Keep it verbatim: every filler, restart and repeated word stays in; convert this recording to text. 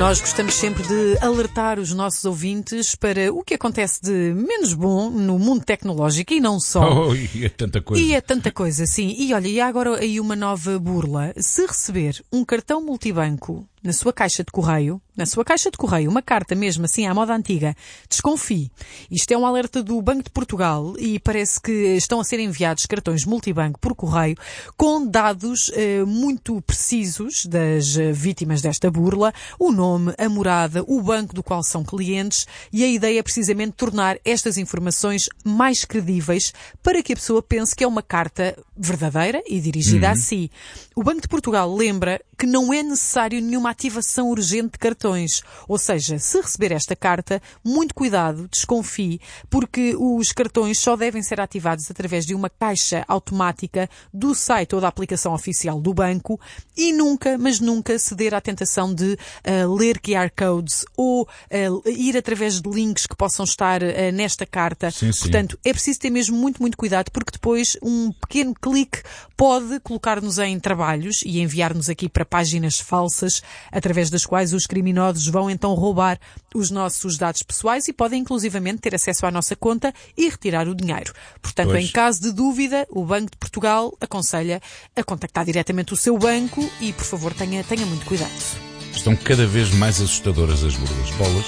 nós gostamos sempre de alertar os nossos ouvintes para o que acontece de menos bom no mundo tecnológico e não só. Oh, e é tanta coisa. E é tanta coisa, sim. E olha, e há agora aí uma nova burla. Se receber um cartão multibanco na sua caixa de correio, na sua caixa de correio, uma carta mesmo assim à moda antiga, desconfie. Isto é um alerta do Banco de Portugal e parece que estão a ser enviados cartões multibanco por correio com dados eh, muito precisos das eh, vítimas desta burla, o nome, a morada, o banco do qual são clientes, e a ideia é precisamente tornar estas informações mais credíveis para que a pessoa pense que é uma carta verdadeira e dirigida uhum. a si. O Banco de Portugal lembra que não é necessário nenhuma ativação urgente de cartões. Ou seja, se receber esta carta, muito cuidado, desconfie, porque os cartões só devem ser ativados através de uma caixa automática do site ou da aplicação oficial do banco e nunca, mas nunca ceder à tentação de uh, ler Q R codes ou uh, ir através de links que possam estar uh, nesta carta. Sim, sim. Portanto, é preciso ter mesmo muito, muito cuidado, porque depois um pequeno clique pode colocar-nos em trabalhos e enviar-nos aqui para páginas falsas, através das quais os criminosos vão então roubar os nossos dados pessoais e podem inclusivamente ter acesso à nossa conta e retirar o dinheiro. Portanto, Pois. em caso de dúvida, o Banco de Portugal aconselha a contactar diretamente o seu banco e, por favor, tenha, tenha muito cuidado. Estão cada vez mais assustadoras as burlas. Bolas.